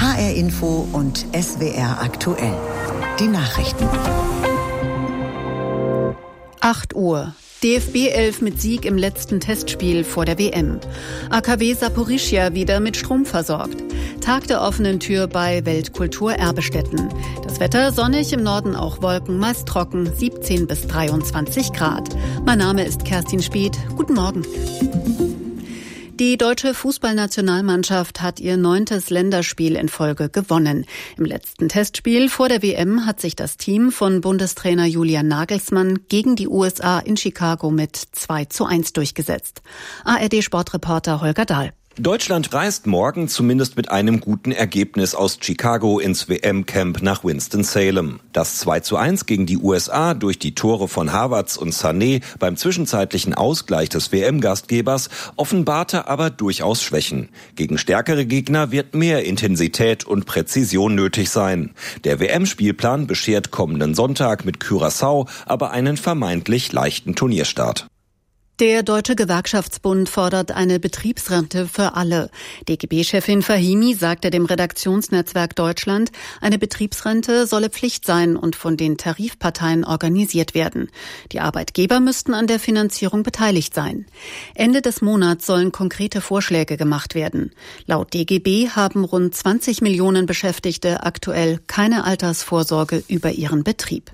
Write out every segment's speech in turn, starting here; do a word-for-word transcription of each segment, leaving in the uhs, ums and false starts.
H R Info und S W R aktuell. Die Nachrichten. acht Uhr. D F B elf mit Sieg im letzten Testspiel vor der W M. A K W Saporischschja wieder mit Strom versorgt. Tag der offenen Tür bei Weltkulturerbestätten. Das Wetter sonnig, im Norden auch Wolken, meist trocken, siebzehn bis dreiundzwanzig Grad. Mein Name ist Kerstin Speth. Guten Morgen. Die deutsche Fußballnationalmannschaft hat ihr neuntes Länderspiel in Folge gewonnen. Im letzten Testspiel vor der W M hat sich das Team von Bundestrainer Julian Nagelsmann gegen die U S A in Chicago mit zwei zu eins durchgesetzt. A R D-Sportreporter Holger Dahl. Deutschland reist morgen zumindest mit einem guten Ergebnis aus Chicago ins W M-Camp nach Winston-Salem. Das zwei zu eins gegen die U S A durch die Tore von Havertz und Sané beim zwischenzeitlichen Ausgleich des W M-Gastgebers offenbarte aber durchaus Schwächen. Gegen stärkere Gegner wird mehr Intensität und Präzision nötig sein. Der W M-Spielplan beschert kommenden Sonntag mit Curaçao aber einen vermeintlich leichten Turnierstart. Der Deutsche Gewerkschaftsbund fordert eine Betriebsrente für alle. D G B-Chefin Fahimi sagte dem Redaktionsnetzwerk Deutschland, eine Betriebsrente solle Pflicht sein und von den Tarifparteien organisiert werden. Die Arbeitgeber müssten an der Finanzierung beteiligt sein. Ende des Monats sollen konkrete Vorschläge gemacht werden. Laut D G B haben rund zwanzig Millionen Beschäftigte aktuell keine Altersvorsorge über ihren Betrieb.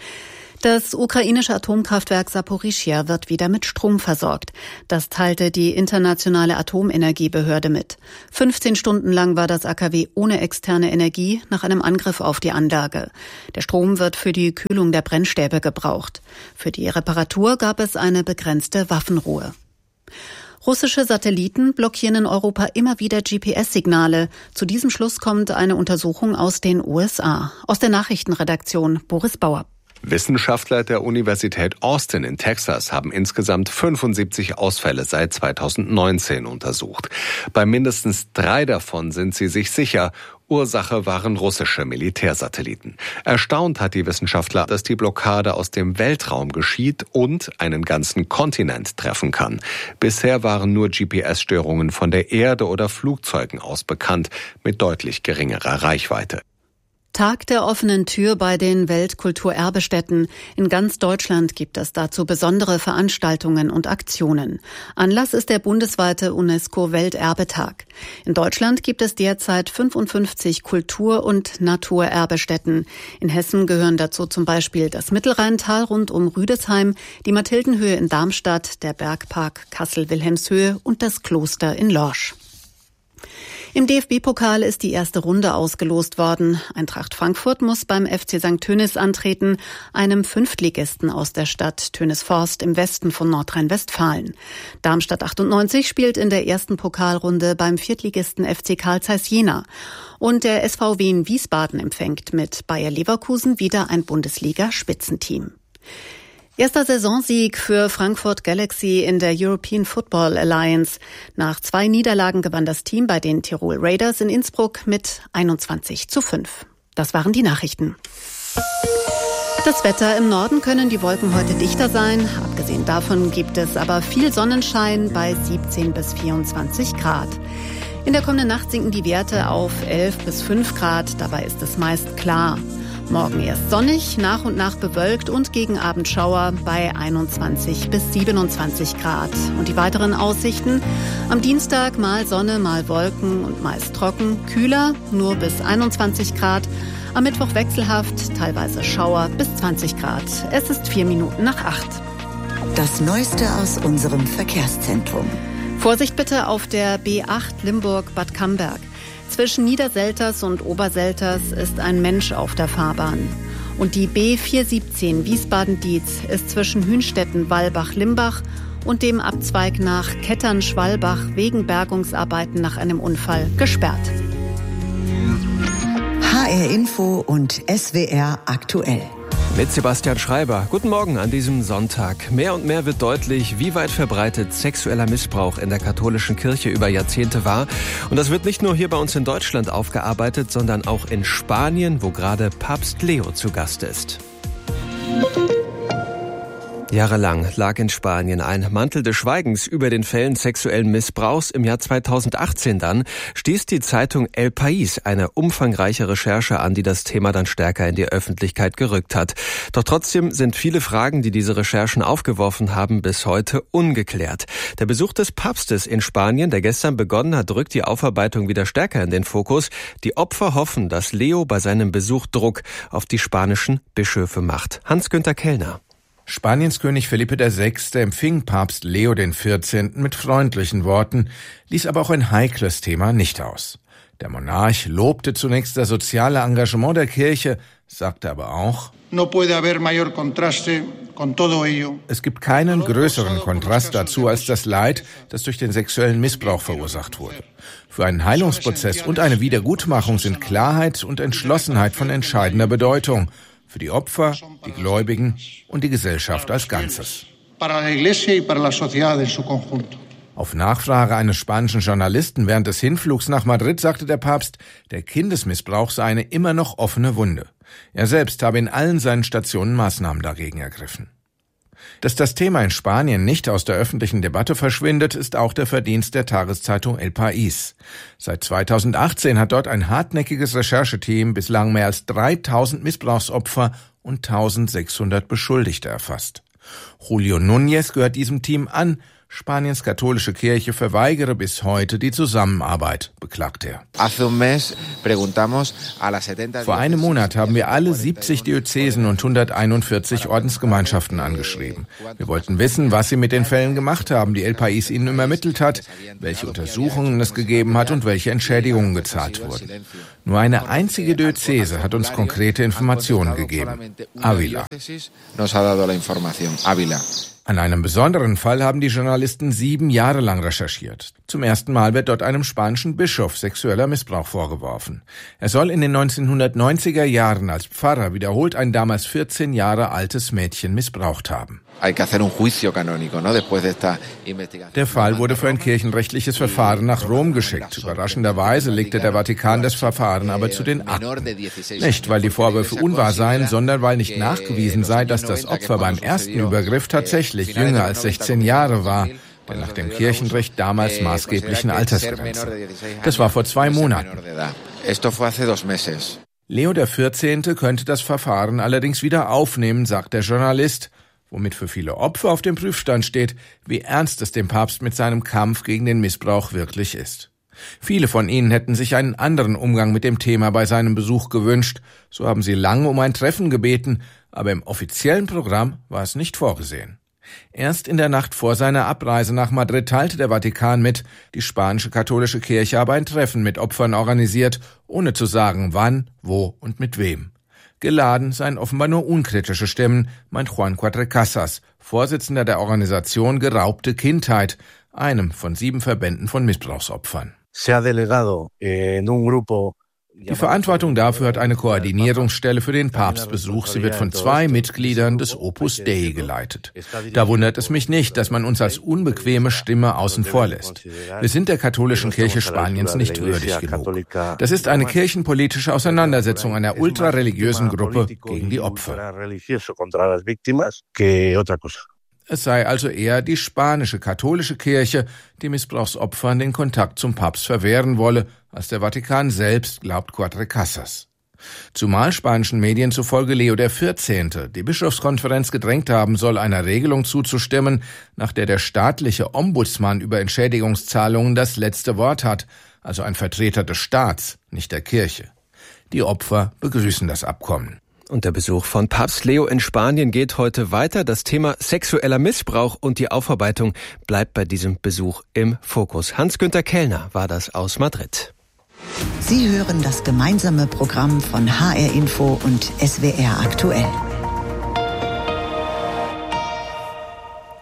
Das ukrainische Atomkraftwerk Saporischschja wird wieder mit Strom versorgt. Das teilte die internationale Atomenergiebehörde mit. fünfzehn Stunden lang war das A K W ohne externe Energie nach einem Angriff auf die Anlage. Der Strom wird für die Kühlung der Brennstäbe gebraucht. Für die Reparatur gab es eine begrenzte Waffenruhe. Russische Satelliten blockieren in Europa immer wieder G P S-Signale. Zu diesem Schluss kommt eine Untersuchung aus den U S A. Aus der Nachrichtenredaktion Boris Bauer. Wissenschaftler der Universität Austin in Texas haben insgesamt fünfundsiebzig Ausfälle seit zweitausendneunzehn untersucht. Bei mindestens drei davon sind sie sich sicher, Ursache waren russische Militärsatelliten. Erstaunt hat die Wissenschaftler, dass die Blockade aus dem Weltraum geschieht und einen ganzen Kontinent treffen kann. Bisher waren nur G P S-Störungen von der Erde oder Flugzeugen aus bekannt, mit deutlich geringerer Reichweite. Tag der offenen Tür bei den Weltkulturerbestätten. In ganz Deutschland gibt es dazu besondere Veranstaltungen und Aktionen. Anlass ist der bundesweite UNESCO-Welterbetag. In Deutschland gibt es derzeit fünfundfünfzig Kultur- und Naturerbestätten. In Hessen gehören dazu zum Beispiel das Mittelrheintal rund um Rüdesheim, die Mathildenhöhe in Darmstadt, der Bergpark Kassel-Wilhelmshöhe und das Kloster in Lorsch. Im D F B-Pokal ist die erste Runde ausgelost worden. Eintracht Frankfurt muss beim F C Sankt Tönnis antreten, einem Fünftligisten aus der Stadt Tönisforst im Westen von Nordrhein-Westfalen. Darmstadt achtundneunzig spielt in der ersten Pokalrunde beim Viertligisten F C Carl Zeiss Jena. Und der S V W in Wiesbaden empfängt mit Bayer Leverkusen wieder ein Bundesliga-Spitzenteam. Erster Saisonsieg für Frankfurt Galaxy in der European Football Alliance. Nach zwei Niederlagen gewann das Team bei den Tirol Raiders in Innsbruck mit einundzwanzig zu fünf. Das waren die Nachrichten. Das Wetter: im Norden können die Wolken heute dichter sein. Abgesehen davon gibt es aber viel Sonnenschein bei siebzehn bis vierundzwanzig Grad. In der kommenden Nacht sinken die Werte auf elf bis fünf Grad. Dabei ist es meist klar. Morgen erst sonnig, nach und nach bewölkt und gegen Abend Schauer bei einundzwanzig bis siebenundzwanzig Grad. Und die weiteren Aussichten: am Dienstag mal Sonne, mal Wolken und meist trocken, kühler, nur bis einundzwanzig Grad. Am Mittwoch wechselhaft, teilweise Schauer bis zwanzig Grad. Es ist vier Minuten nach acht. Das Neueste aus unserem Verkehrszentrum. Vorsicht bitte auf der B acht Limburg-Bad Camberg. Zwischen Niederselters und Oberselters ist ein Mensch auf der Fahrbahn. Und die B vierhundertsiebzehn Wiesbaden-Dietz ist zwischen Hünstetten-Walbach-Limbach und dem Abzweig nach Kettern-Schwalbach wegen Bergungsarbeiten nach einem Unfall gesperrt. H R Info und S W R aktuell. Mit Sebastian Schreiber. Guten Morgen an diesem Sonntag. Mehr und mehr wird deutlich, wie weit verbreitet sexueller Missbrauch in der katholischen Kirche über Jahrzehnte war. Und das wird nicht nur hier bei uns in Deutschland aufgearbeitet, sondern auch in Spanien, wo gerade Papst Leo zu Gast ist. Jahrelang lag in Spanien ein Mantel des Schweigens über den Fällen sexuellen Missbrauchs. Im Jahr zweitausendachtzehn dann stieß die Zeitung El País eine umfangreiche Recherche an, die das Thema dann stärker in die Öffentlichkeit gerückt hat. Doch trotzdem sind viele Fragen, die diese Recherchen aufgeworfen haben, bis heute ungeklärt. Der Besuch des Papstes in Spanien, der gestern begonnen hat, rückt die Aufarbeitung wieder stärker in den Fokus. Die Opfer hoffen, dass Leo bei seinem Besuch Druck auf die spanischen Bischöfe macht. Hans-Günther Kellner. Spaniens König Felipe der Sechste empfing Papst Leo den Vierzehnten mit freundlichen Worten, ließ aber auch ein heikles Thema nicht aus. Der Monarch lobte zunächst das soziale Engagement der Kirche, sagte aber auch: Es gibt keinen größeren Kontrast dazu als das Leid, das durch den sexuellen Missbrauch verursacht wurde. Für einen Heilungsprozess und eine Wiedergutmachung sind Klarheit und Entschlossenheit von entscheidender Bedeutung. Für die Opfer, die Gläubigen und die Gesellschaft als Ganzes. Auf Nachfrage eines spanischen Journalisten während des Hinflugs nach Madrid sagte der Papst, der Kindesmissbrauch sei eine immer noch offene Wunde. Er selbst habe in allen seinen Stationen Maßnahmen dagegen ergriffen. Dass das Thema in Spanien nicht aus der öffentlichen Debatte verschwindet, ist auch der Verdienst der Tageszeitung El País. Seit zweitausendachtzehn hat dort ein hartnäckiges Rechercheteam bislang mehr als dreitausend Missbrauchsopfer und eintausendsechshundert Beschuldigte erfasst. Julio Núñez gehört diesem Team an. Spaniens katholische Kirche verweigere bis heute die Zusammenarbeit, beklagt er. Vor einem Monat haben wir alle siebzig Diözesen und hunderteinundvierzig Ordensgemeinschaften angeschrieben. Wir wollten wissen, was sie mit den Fällen gemacht haben, die El País ihnen übermittelt hat, welche Untersuchungen es gegeben hat und welche Entschädigungen gezahlt wurden. Nur eine einzige Diözese hat uns konkrete Informationen gegeben: Ávila. An einem besonderen Fall haben die Journalisten sieben Jahre lang recherchiert. Zum ersten Mal wird dort einem spanischen Bischof sexueller Missbrauch vorgeworfen. Er soll in den neunzehnhundertneunziger Jahren als Pfarrer wiederholt ein damals vierzehn Jahre altes Mädchen missbraucht haben. Der Fall wurde für ein kirchenrechtliches Verfahren nach Rom geschickt. Überraschenderweise legte der Vatikan das Verfahren aber zu den Akten. Nicht, weil die Vorwürfe unwahr seien, sondern weil nicht nachgewiesen sei, dass das Opfer beim ersten Übergriff tatsächlich jünger als sechzehn Jahre war, der nach dem Kirchenrecht damals maßgeblichen Altersgrenze. Das war vor zwei Monaten. Leo der Vierzehnte könnte das Verfahren allerdings wieder aufnehmen, sagt der Journalist, womit für viele Opfer auf dem Prüfstand steht, wie ernst es dem Papst mit seinem Kampf gegen den Missbrauch wirklich ist. Viele von ihnen hätten sich einen anderen Umgang mit dem Thema bei seinem Besuch gewünscht. So haben sie lange um ein Treffen gebeten, aber im offiziellen Programm war es nicht vorgesehen. Erst in der Nacht vor seiner Abreise nach Madrid teilte der Vatikan mit, die spanische katholische Kirche habe ein Treffen mit Opfern organisiert, ohne zu sagen, wann, wo und mit wem. Geladen seien offenbar nur unkritische Stimmen, meint Juan Cuatrecasas, Vorsitzender der Organisation Geraubte Kindheit, einem von sieben Verbänden von Missbrauchsopfern. Die Verantwortung dafür hat eine Koordinierungsstelle für den Papstbesuch. Sie wird von zwei Mitgliedern des Opus Dei geleitet. Da wundert es mich nicht, dass man uns als unbequeme Stimme außen vor lässt. Wir sind der katholischen Kirche Spaniens nicht würdig genug. Das ist eine kirchenpolitische Auseinandersetzung einer ultrareligiösen Gruppe gegen die Opfer. Es sei also eher die spanische katholische Kirche, die Missbrauchsopfern den Kontakt zum Papst verwehren wolle, als der Vatikan selbst, glaubt Cuatrecasas. Zumal spanischen Medien zufolge Leo der Vierzehnte die Bischofskonferenz gedrängt haben soll, einer Regelung zuzustimmen, nach der der staatliche Ombudsmann über Entschädigungszahlungen das letzte Wort hat, also ein Vertreter des Staats, nicht der Kirche. Die Opfer begrüßen das Abkommen. Und der Besuch von Papst Leo in Spanien geht heute weiter. Das Thema sexueller Missbrauch und die Aufarbeitung bleibt bei diesem Besuch im Fokus. Hans-Günther Kellner war das aus Madrid. Sie hören das gemeinsame Programm von H R Info und S W R aktuell.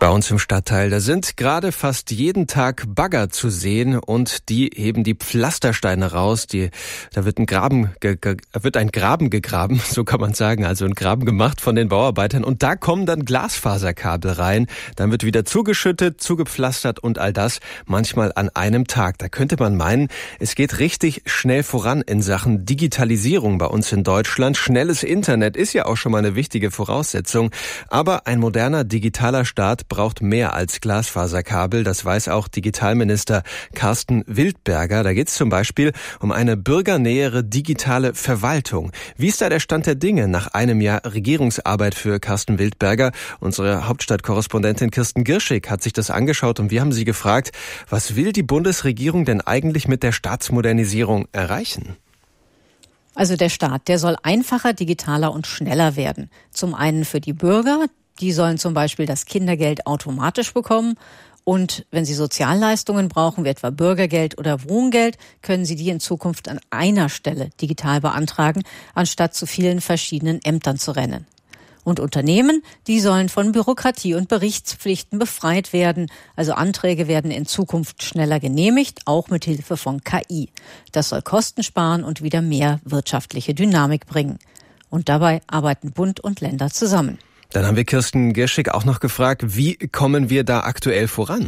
Bei uns im Stadtteil, da sind gerade fast jeden Tag Bagger zu sehen und die heben die Pflastersteine raus. Die, da wird ein Graben, ge, ge, wird ein Graben gegraben, so kann man sagen, also ein Graben gemacht von den Bauarbeitern und da kommen dann Glasfaserkabel rein. Dann wird wieder zugeschüttet, zugepflastert und all das manchmal an einem Tag. Da könnte man meinen, es geht richtig schnell voran in Sachen Digitalisierung bei uns in Deutschland. Schnelles Internet ist ja auch schon mal eine wichtige Voraussetzung, aber ein moderner digitaler Staat braucht mehr als Glasfaserkabel. Das weiß auch Digitalminister Carsten Wildberger. Da geht es zum Beispiel um eine bürgernähere digitale Verwaltung. Wie ist da der Stand der Dinge nach einem Jahr Regierungsarbeit für Carsten Wildberger? Unsere Hauptstadtkorrespondentin Kirsten Girschig hat sich das angeschaut und wir haben sie gefragt, was will die Bundesregierung denn eigentlich mit der Staatsmodernisierung erreichen? Also der Staat, der soll einfacher, digitaler und schneller werden. Zum einen für die Bürger. Die sollen zum Beispiel das Kindergeld automatisch bekommen. Und wenn sie Sozialleistungen brauchen, wie etwa Bürgergeld oder Wohngeld, können sie die in Zukunft an einer Stelle digital beantragen, anstatt zu vielen verschiedenen Ämtern zu rennen. Und Unternehmen, die sollen von Bürokratie und Berichtspflichten befreit werden. Also Anträge werden in Zukunft schneller genehmigt, auch mit Hilfe von K I. Das soll Kosten sparen und wieder mehr wirtschaftliche Dynamik bringen. Und dabei arbeiten Bund und Länder zusammen. Dann haben wir Kirsten Girschig auch noch gefragt, wie kommen wir da aktuell voran?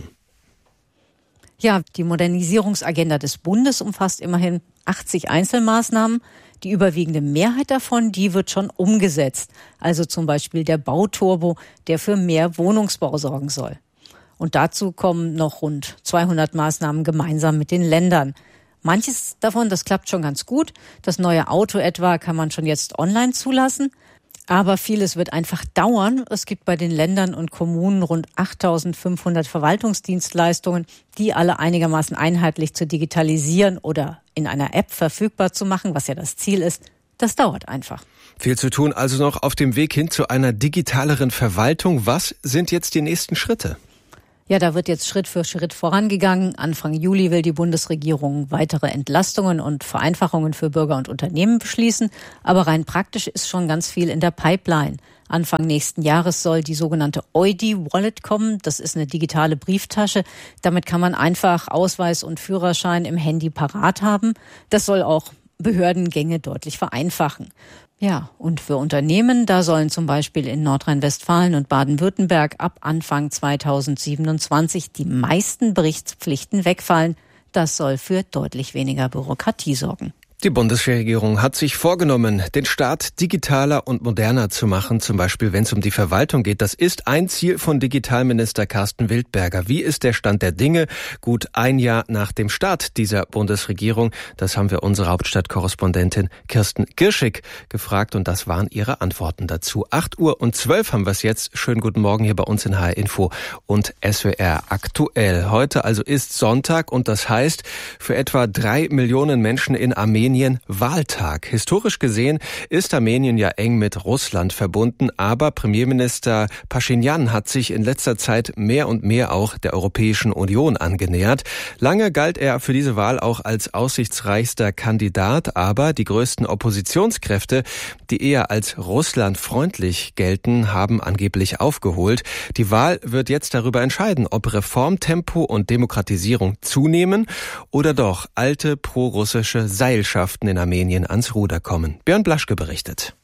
Ja, die Modernisierungsagenda des Bundes umfasst immerhin achtzig Einzelmaßnahmen. Die überwiegende Mehrheit davon, die wird schon umgesetzt. Also zum Beispiel der Bauturbo, der für mehr Wohnungsbau sorgen soll. Und dazu kommen noch rund zweihundert Maßnahmen gemeinsam mit den Ländern. Manches davon, das klappt schon ganz gut. Das neue Auto etwa kann man schon jetzt online zulassen. Aber vieles wird einfach dauern. Es gibt bei den Ländern und Kommunen rund achttausendfünfhundert Verwaltungsdienstleistungen, die alle einigermaßen einheitlich zu digitalisieren oder in einer App verfügbar zu machen, was ja das Ziel ist. Das dauert einfach. Viel zu tun also noch auf dem Weg hin zu einer digitaleren Verwaltung. Was sind jetzt die nächsten Schritte? Ja, da wird jetzt Schritt für Schritt vorangegangen. Anfang Juli will die Bundesregierung weitere Entlastungen und Vereinfachungen für Bürger und Unternehmen beschließen. Aber rein praktisch ist schon ganz viel in der Pipeline. Anfang nächsten Jahres soll die sogenannte Eudi-Wallet kommen. Das ist eine digitale Brieftasche. Damit kann man einfach Ausweis und Führerschein im Handy parat haben. Das soll auch Behördengänge deutlich vereinfachen. Ja, und für Unternehmen, da sollen zum Beispiel in Nordrhein-Westfalen und Baden-Württemberg ab Anfang zweitausendsiebenundzwanzig die meisten Berichtspflichten wegfallen. Das soll für deutlich weniger Bürokratie sorgen. Die Bundesregierung hat sich vorgenommen, den Staat digitaler und moderner zu machen, zum Beispiel wenn es um die Verwaltung geht. Das ist ein Ziel von Digitalminister Carsten Wildberger. Wie ist der Stand der Dinge? Gut ein Jahr nach dem Start dieser Bundesregierung. Das haben wir unsere Hauptstadtkorrespondentin Kirsten Girschig gefragt und das waren ihre Antworten dazu. acht Uhr und zwölf haben wir es jetzt. Schönen guten Morgen hier bei uns in H R Info und S W R aktuell. Heute also ist Sonntag und das heißt für etwa drei Millionen Menschen in Armenien Wahltag. Historisch gesehen ist Armenien ja eng mit Russland verbunden, aber Premierminister Paschinjan hat sich in letzter Zeit mehr und mehr auch der Europäischen Union angenähert. Lange galt er für diese Wahl auch als aussichtsreichster Kandidat, aber die größten Oppositionskräfte, die eher als russlandfreundlich gelten, haben angeblich aufgeholt. Die Wahl wird jetzt darüber entscheiden, ob Reformtempo und Demokratisierung zunehmen oder doch alte prorussische Seilschaften in Armenien ans Ruder kommen. Björn Blaschke berichtet.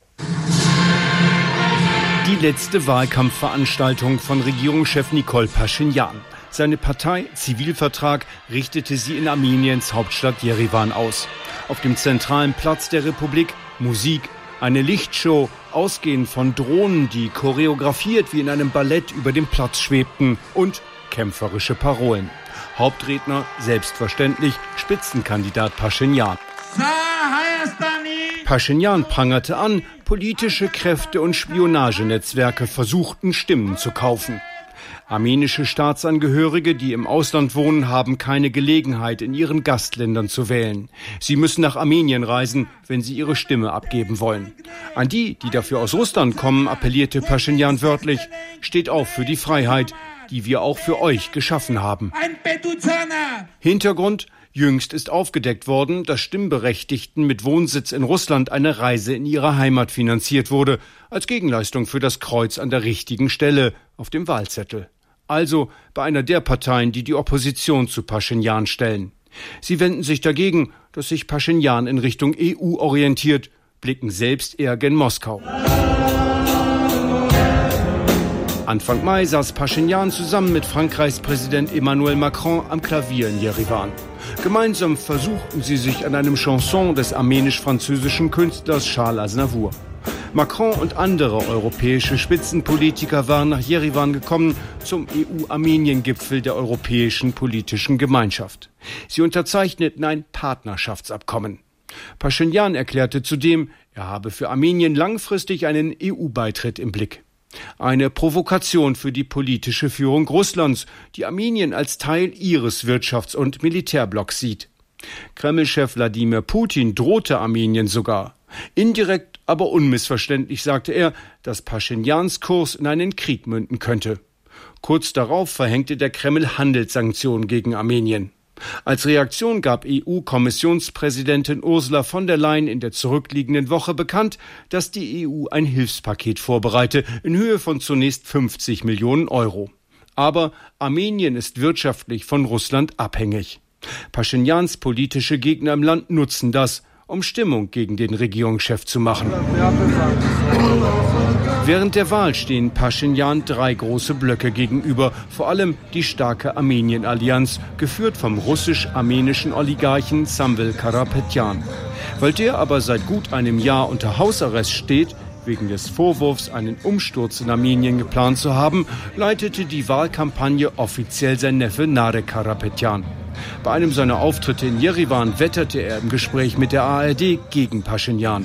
Die letzte Wahlkampfveranstaltung von Regierungschef Nikol Paschinjan. Seine Partei Zivilvertrag richtete sie in Armeniens Hauptstadt Jerewan aus. Auf dem zentralen Platz der Republik Musik, eine Lichtshow, ausgehend von Drohnen, die choreografiert wie in einem Ballett über dem Platz schwebten und kämpferische Parolen. Hauptredner, selbstverständlich, Spitzenkandidat Paschinjan. Paschinjan prangerte an, politische Kräfte und Spionagenetzwerke versuchten, Stimmen zu kaufen. Armenische Staatsangehörige, die im Ausland wohnen, haben keine Gelegenheit, in ihren Gastländern zu wählen. Sie müssen nach Armenien reisen, wenn sie ihre Stimme abgeben wollen. An die, die dafür aus Russland kommen, appellierte Paschinjan wörtlich, steht auf für die Freiheit, die wir auch für euch geschaffen haben. Hintergrund: Jüngst ist aufgedeckt worden, dass Stimmberechtigten mit Wohnsitz in Russland eine Reise in ihre Heimat finanziert wurde, als Gegenleistung für das Kreuz an der richtigen Stelle auf dem Wahlzettel. also bei einer der Parteien, die die Opposition zu Paschinjan stellen. Sie wenden sich dagegen, dass sich Paschinjan in Richtung E U orientiert, blicken selbst eher gen Moskau. Anfang Mai saß Paschinjan zusammen mit Frankreichs Präsident Emmanuel Macron am Klavier in Jerewan. Gemeinsam versuchten sie sich an einem Chanson des armenisch-französischen Künstlers Charles Aznavour. Macron und andere europäische Spitzenpolitiker waren nach Jerewan gekommen zum E U-Armenien-Gipfel der Europäischen Politischen Gemeinschaft. Sie unterzeichneten ein Partnerschaftsabkommen. Paschinjan erklärte zudem, er habe für Armenien langfristig einen E U-Beitritt im Blick. Eine Provokation für die politische Führung Russlands, die Armenien als Teil ihres Wirtschafts- und Militärblocks sieht. Kreml-Chef Wladimir Putin drohte Armenien sogar. Indirekt, aber unmissverständlich sagte er, dass Paschinjans Kurs in einen Krieg münden könnte. Kurz darauf verhängte der Kreml Handelssanktionen gegen Armenien. Als Reaktion gab E U-Kommissionspräsidentin Ursula von der Leyen in der zurückliegenden Woche bekannt, dass die E U ein Hilfspaket vorbereite in Höhe von zunächst fünfzig Millionen Euro. Aber Armenien ist wirtschaftlich von Russland abhängig. Paschinjans politische Gegner im Land nutzen das, um Stimmung gegen den Regierungschef zu machen. Während der Wahl stehen Paschinjan drei große Blöcke gegenüber, vor allem die starke Armenien-Allianz, geführt vom russisch-armenischen Oligarchen Samvel Karapetyan. Weil der aber seit gut einem Jahr unter Hausarrest steht, wegen des Vorwurfs, einen Umsturz in Armenien geplant zu haben, leitete die Wahlkampagne offiziell sein Neffe Narek Karapetyan. Bei einem seiner Auftritte in Jerewan wetterte er im Gespräch mit der A R D gegen Paschinjan.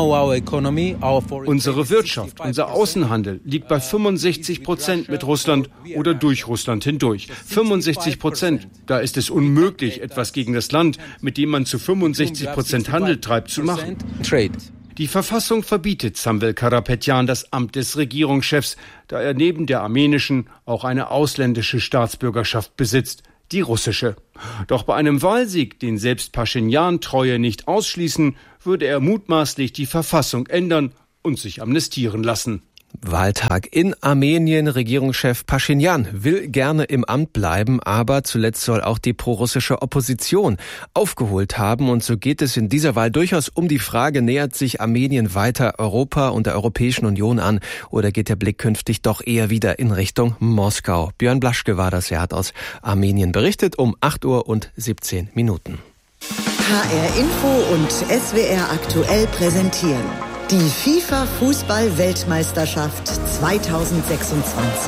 Unsere Wirtschaft, unser Außenhandel liegt bei fünfundsechzig Prozent mit Russland oder durch Russland hindurch. fünfundsechzig Prozent. Da ist es unmöglich, etwas gegen das Land, mit dem man zu fünfundsechzig Prozent Handel treibt, zu machen. Die Verfassung verbietet Samvel Karapetyan das Amt des Regierungschefs, da er neben der armenischen auch eine ausländische Staatsbürgerschaft besitzt, die russische. Doch bei einem Wahlsieg, den selbst Paschinjan-Treue nicht ausschließen, würde er mutmaßlich die Verfassung ändern und sich amnestieren lassen. Wahltag in Armenien. Regierungschef Paschinjan will gerne im Amt bleiben, aber zuletzt soll auch die prorussische Opposition aufgeholt haben. Und so geht es in dieser Wahl durchaus um die Frage, nähert sich Armenien weiter Europa und der Europäischen Union an oder geht der Blick künftig doch eher wieder in Richtung Moskau? Björn Blaschke war das, er hat aus Armenien berichtet um acht Uhr und siebzehn Minuten. H R Info und S W R aktuell präsentieren die FIFA-Fußball-Weltmeisterschaft zweitausendsechsundzwanzig.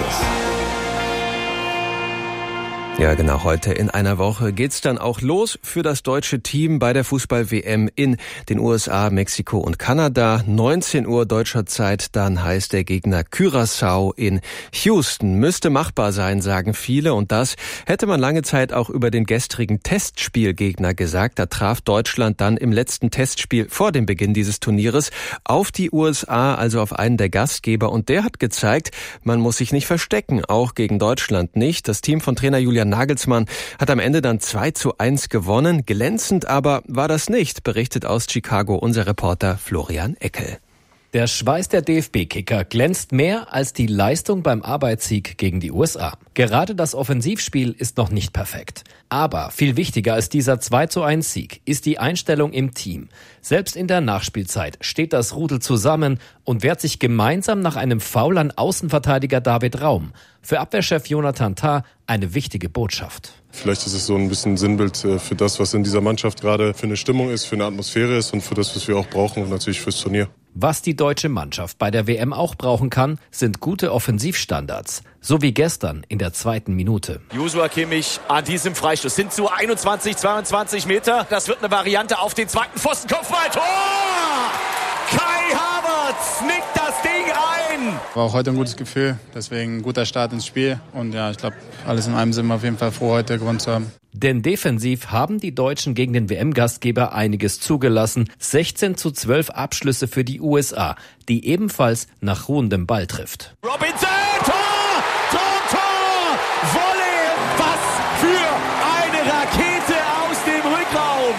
Ja, genau. Heute in einer Woche geht's dann auch los für das deutsche Team bei der Fußball-W M in den U S A, Mexiko und Kanada. neunzehn Uhr deutscher Zeit, dann heißt der Gegner Curaçao in Houston. Müsste machbar sein, sagen viele. Und das hätte man lange Zeit auch über den gestrigen Testspielgegner gesagt. Da traf Deutschland dann im letzten Testspiel vor dem Beginn dieses Turnieres auf die U S A, also auf einen der Gastgeber. Und der hat gezeigt, man muss sich nicht verstecken, auch gegen Deutschland nicht. Das Team von Trainer Julian Nagelsmann hat am Ende dann zwei zu eins gewonnen. Glänzend aber war das nicht, berichtet aus Chicago unser Reporter Florian Eckel. Der Schweiß der D F B-Kicker glänzt mehr als die Leistung beim Arbeitssieg gegen die U S A. Gerade das Offensivspiel ist noch nicht perfekt. Aber viel wichtiger als dieser zwei zu eins Sieg ist die Einstellung im Team. Selbst in der Nachspielzeit steht das Rudel zusammen und wehrt sich gemeinsam nach einem Foul an Außenverteidiger David Raum. Für Abwehrchef Jonathan Tah eine wichtige Botschaft. Vielleicht ist es so ein bisschen Sinnbild für das, was in dieser Mannschaft gerade für eine Stimmung ist, für eine Atmosphäre ist und für das, was wir auch brauchen und natürlich fürs Turnier. Was die deutsche Mannschaft bei der W M auch brauchen kann, sind gute Offensivstandards. So wie gestern in der zweiten Minute. Joshua Kimmich an diesem Freistoß sind zu einundzwanzig, zweiundzwanzig Meter. Das wird eine Variante auf den zweiten Pfosten. Kopfball, Tor! Kai Havertz nickt das Ding ein. War auch heute ein gutes Gefühl, deswegen ein guter Start ins Spiel. Und ja, ich glaube, alles in allem sind wir auf jeden Fall froh, heute gewonnen zu haben. Denn defensiv haben die Deutschen gegen den W M-Gastgeber einiges zugelassen. sechzehn zu zwölf Abschlüsse für die U S A, die ebenfalls nach ruhendem Ball trifft. Robinson, Tor! Tor, Tor! Volley! Was für eine Rakete aus dem Rückraum!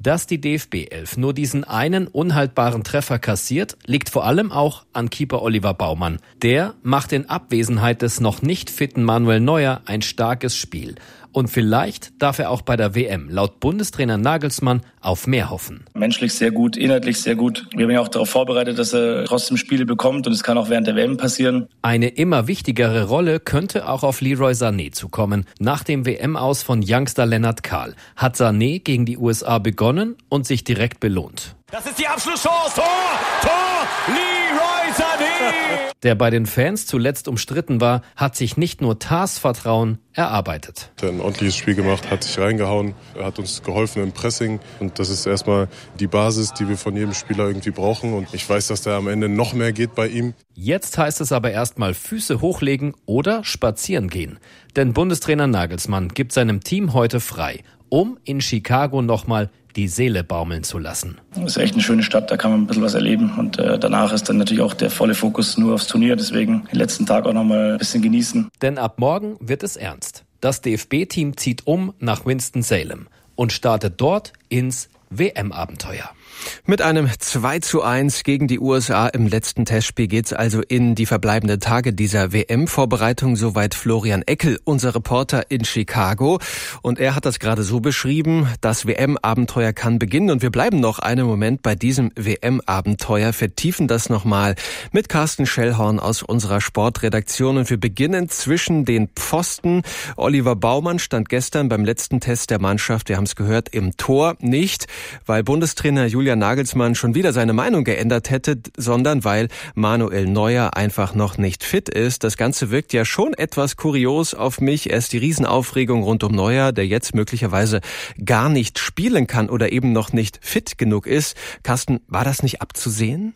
Dass die D F B elf nur diesen einen unhaltbaren Treffer kassiert, liegt vor allem auch an Keeper Oliver Baumann. Der macht in Abwesenheit des noch nicht fitten Manuel Neuer ein starkes Spiel. Und vielleicht darf er auch bei der W M laut Bundestrainer Nagelsmann auf mehr hoffen. Menschlich sehr gut, inhaltlich sehr gut. Wir haben ja auch darauf vorbereitet, dass er trotzdem Spiele bekommt und es kann auch während der W M passieren. Eine immer wichtigere Rolle könnte auch auf Leroy Sané zukommen. Nach dem W M-Aus von Youngster Lennart Kahl hat Sané gegen die U S A begonnen und sich direkt belohnt. Das ist die Abschlusschance. Tor! Tor! Leroy Sané! Der bei den Fans zuletzt umstritten war, hat sich nicht nur Tars Vertrauen erarbeitet. Er hat ein ordentliches Spiel gemacht, hat sich reingehauen, er hat uns geholfen im Pressing. Und das ist erstmal die Basis, die wir von jedem Spieler irgendwie brauchen. Und ich weiß, dass da am Ende noch mehr geht bei ihm. Jetzt heißt es aber erstmal Füße hochlegen oder spazieren gehen. Denn Bundestrainer Nagelsmann gibt seinem Team heute frei, um in Chicago nochmal die Seele baumeln zu lassen. Das ist echt eine schöne Stadt, da kann man ein bisschen was erleben. Und äh, danach ist dann natürlich auch der volle Fokus nur aufs Turnier. Deswegen den letzten Tag auch nochmal ein bisschen genießen. Denn ab morgen wird es ernst. Das D F B-Team zieht um nach Winston-Salem und startet dort ins W M-Abenteuer. Mit einem zwei zu eins gegen die U S A im letzten Testspiel geht's also in die verbleibenden Tage dieser W M-Vorbereitung. Soweit Florian Eckel, unser Reporter in Chicago. Und er hat das gerade so beschrieben, das W M-Abenteuer kann beginnen. Und wir bleiben noch einen Moment bei diesem W M-Abenteuer, vertiefen das nochmal mit Carsten Schellhorn aus unserer Sportredaktion. Und wir beginnen zwischen den Pfosten. Oliver Baumann stand gestern beim letzten Test der Mannschaft, wir haben es gehört, im Tor nicht, weil Bundestrainer Julian Nagelsmann schon wieder seine Meinung geändert hätte, sondern weil Manuel Neuer einfach noch nicht fit ist. Das Ganze wirkt ja schon etwas kurios auf mich. Erst die Riesenaufregung rund um Neuer, der jetzt möglicherweise gar nicht spielen kann oder eben noch nicht fit genug ist. Carsten, war das nicht abzusehen?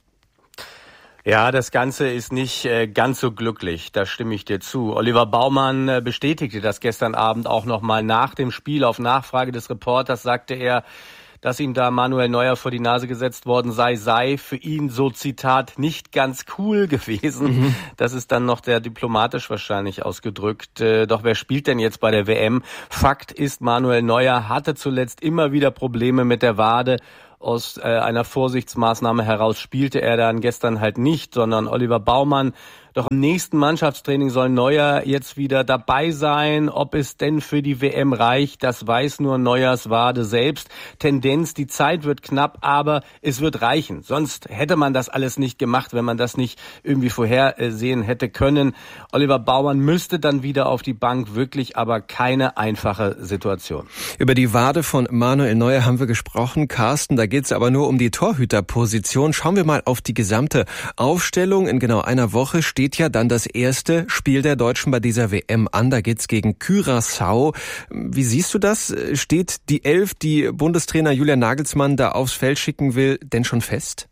Ja, das Ganze ist nicht äh, ganz so glücklich, da stimme ich dir zu. Oliver Baumann äh, bestätigte das gestern Abend auch nochmal nach dem Spiel. Auf Nachfrage des Reporters sagte er, dass ihm da Manuel Neuer vor die Nase gesetzt worden sei, sei für ihn, so Zitat, nicht ganz cool gewesen. Mhm. Das ist dann noch sehr diplomatisch wahrscheinlich ausgedrückt. Äh, doch wer spielt denn jetzt bei der W M? Fakt ist, Manuel Neuer hatte zuletzt immer wieder Probleme mit der Wade. Aus äh, einer Vorsichtsmaßnahme heraus spielte er dann gestern halt nicht, sondern Oliver Baumann. Doch im nächsten Mannschaftstraining soll Neuer jetzt wieder dabei sein. Ob es denn für die W M reicht, das weiß nur Neuers Wade selbst. Tendenz, die Zeit wird knapp, aber es wird reichen. Sonst hätte man das alles nicht gemacht, wenn man das nicht irgendwie vorhersehen hätte können. Oliver Baumann müsste dann wieder auf die Bank, wirklich aber keine einfache Situation. Über die Wade von Manuel Neuer haben wir gesprochen, Carsten. Da geht es aber nur um die Torhüterposition. Schauen wir mal auf die gesamte Aufstellung. In genau einer Woche steht ja dann das erste Spiel der Deutschen bei dieser W M an. Da geht's gegen Curaçao. Wie siehst du das? Steht die Elf, die Bundestrainer Julian Nagelsmann da aufs Feld schicken will, denn schon fest?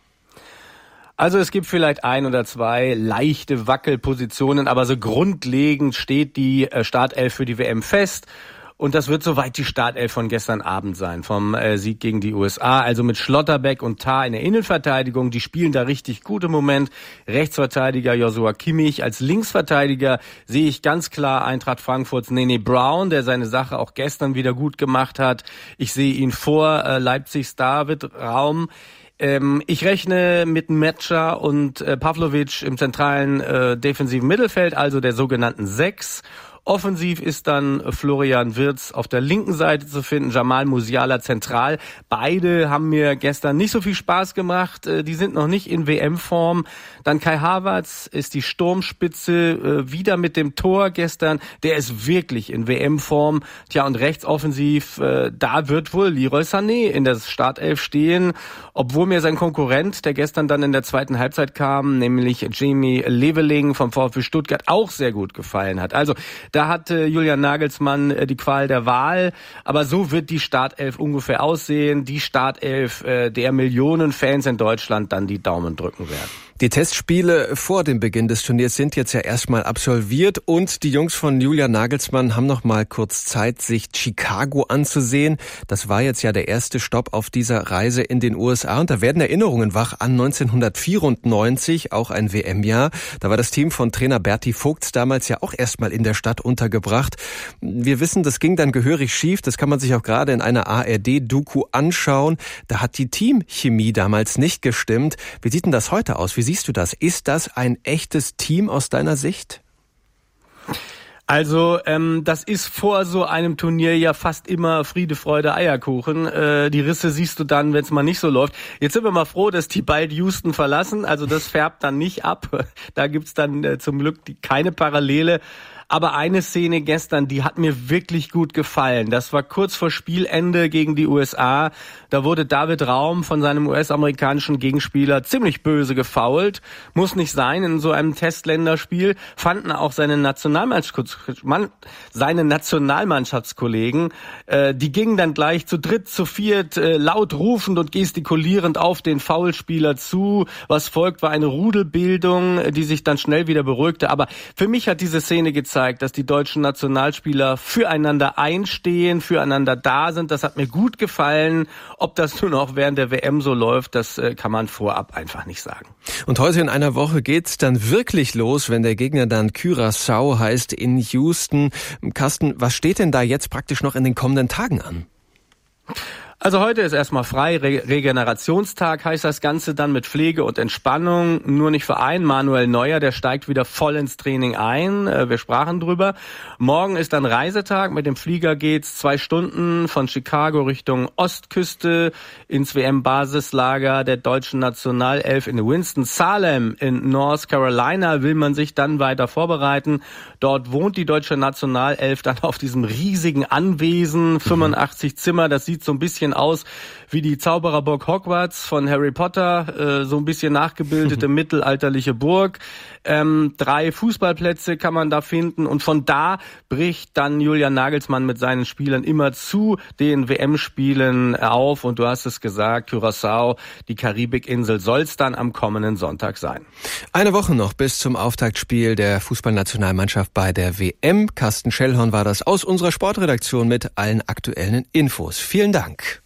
Also es gibt vielleicht ein oder zwei leichte Wackelpositionen, aber so grundlegend steht die Startelf für die W M fest. Und das wird soweit die Startelf von gestern Abend sein, vom äh, Sieg gegen die U S A. Also mit Schlotterbeck und Tah in der Innenverteidigung, die spielen da richtig gut im Moment. Rechtsverteidiger Joshua Kimmich. Als Linksverteidiger sehe ich ganz klar Eintracht Frankfurts Nene Brown, der seine Sache auch gestern wieder gut gemacht hat. Ich sehe ihn vor äh, Leipzigs David Raum. Ähm, ich rechne mit Metscher und äh, Pavlovic im zentralen äh, defensiven Mittelfeld, also der sogenannten Sechs. Offensiv ist dann Florian Wirtz auf der linken Seite zu finden, Jamal Musiala zentral. Beide haben mir gestern nicht so viel Spaß gemacht. Die sind noch nicht in W M-Form. Dann Kai Havertz ist die Sturmspitze, wieder mit dem Tor gestern. Der ist wirklich in W M-Form. Tja, und rechtsoffensiv, da wird wohl Leroy Sané in der Startelf stehen. Obwohl mir sein Konkurrent, der gestern dann in der zweiten Halbzeit kam, nämlich Jamie Leveling vom VfB Stuttgart, auch sehr gut gefallen hat. Also, da hat äh, Julian Nagelsmann äh, die Qual der Wahl, aber so wird die Startelf ungefähr aussehen. Die Startelf, äh, der Millionen Fans in Deutschland dann die Daumen drücken werden. Die Testspiele vor dem Beginn des Turniers sind jetzt ja erstmal absolviert und die Jungs von Julian Nagelsmann haben noch mal kurz Zeit, sich Chicago anzusehen. Das war jetzt ja der erste Stopp auf dieser Reise in den U S A und da werden Erinnerungen wach an neunzehnhundertvierundneunzig, auch ein W M-Jahr. Da war das Team von Trainer Berti Vogts damals ja auch erstmal in der Stadt untergebracht. Wir wissen, das ging dann gehörig schief. Das kann man sich auch gerade in einer A R D-Doku anschauen. Da hat die Teamchemie damals nicht gestimmt. Wie sieht denn das heute aus? Wie siehst du das? Ist das ein echtes Team aus deiner Sicht? Also ähm, das ist vor so einem Turnier ja fast immer Friede, Freude, Eierkuchen. Äh, die Risse siehst du dann, wenn es mal nicht so läuft. Jetzt sind wir mal froh, dass die bald Houston verlassen. Also das färbt dann nicht ab. Da gibt's dann äh, zum Glück die, keine Parallele. Aber eine Szene gestern, die hat mir wirklich gut gefallen. Das war kurz vor Spielende gegen die U S A. Da wurde David Raum von seinem U S-amerikanischen Gegenspieler ziemlich böse gefoult. Muss nicht sein in so einem Testländerspiel. Fanden auch seine, Nationalmannschafts- seine Nationalmannschaftskollegen. Äh, die gingen dann gleich zu dritt, zu viert, äh, laut rufend und gestikulierend auf den Foulspieler zu. Was folgt, war eine Rudelbildung, die sich dann schnell wieder beruhigte. Aber für mich hat diese Szene gezeigt, dass die deutschen Nationalspieler füreinander einstehen, füreinander da sind. Das hat mir gut gefallen. Ob das nun auch während der W M so läuft, das äh, kann man vorab einfach nicht sagen. Und heute in einer Woche geht's dann wirklich los, wenn der Gegner dann Curaçao heißt in Houston. Carsten, was steht denn da jetzt praktisch noch in den kommenden Tagen an? Also heute ist erstmal frei, Re- Regenerationstag heißt das Ganze dann mit Pflege und Entspannung. Nur nicht für einen, Manuel Neuer, der steigt wieder voll ins Training ein. Wir sprachen drüber. Morgen ist dann Reisetag. Mit dem Flieger geht's zwei Stunden von Chicago Richtung Ostküste ins W M-Basislager der deutschen Nationalelf in Winston-Salem in North Carolina. Will man sich dann weiter vorbereiten. Dort wohnt die deutsche Nationalelf dann auf diesem riesigen Anwesen, fünfundachtzig Zimmer. Das sieht so ein bisschen aus wie die Zaubererburg Hogwarts von Harry Potter, äh, so ein bisschen nachgebildete mittelalterliche Burg. Ähm, drei Fußballplätze kann man da finden und von da bricht dann Julian Nagelsmann mit seinen Spielern immer zu den W M-Spielen auf und du hast es gesagt, Curaçao, die Karibikinsel, soll es dann am kommenden Sonntag sein. Eine Woche noch bis zum Auftaktspiel der Fußballnationalmannschaft bei der W M. Carsten Schellhorn war das aus unserer Sportredaktion mit allen aktuellen Infos. Vielen Dank.